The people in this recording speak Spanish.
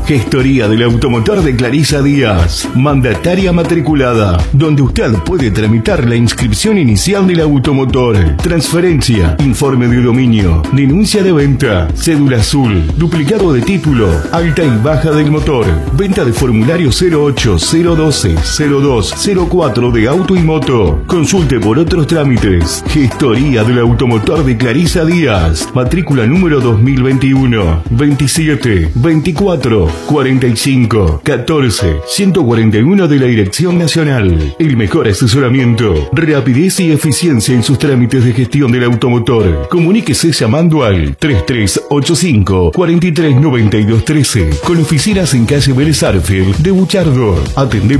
Gestoría del automotor de Clarisa Díaz, mandataria matriculada, donde usted puede tramitar la inscripción inicial del automotor, transferencia, informe de dominio, denuncia de venta, cédula azul, duplicado de título, alta y baja del motor, venta de formulario 08, 012, 02, 04 de auto y moto. Consulte por otros trámites. Gestoría del automotor de Clarisa Díaz, matrícula número 2021, 27, 24, 45, 14, 141 de la Dirección Nacional. El mejor asesoramiento, rapidez y eficiencia en sus trámites de gestión del automotor. Comuníquese llamando al 3385 439213 con oficinas en calle Vélez Arfield de Buchardo. Atendemos